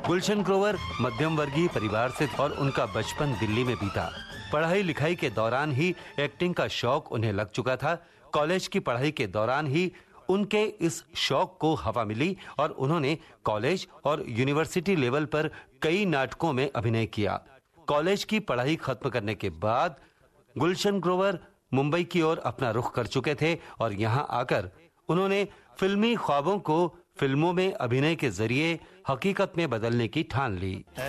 गुलशन ग्रोवर मध्यम वर्गीय परिवार से और उनका बचपन दिल्ली में बीता। पढ़ाई लिखाई के दौरान ही एक्टिंग का शौक उन्हें लग चुका था। कॉलेज की पढ़ाई के दौरान ही उनके इस शौक को हवा मिली और उन्होंने कॉलेज और यूनिवर्सिटी लेवल पर कई नाटकों में अभिनय किया। कॉलेज की पढ़ाई खत्म करने के बाद गुलशन ग्रोवर मुंबई की ओर अपना रुख कर चुके थे और यहां आकर उन्होंने फिल्मी ख्वाबों को फिल्मों में अभिनय के जरिए हकीकत में बदलने की ठान ली।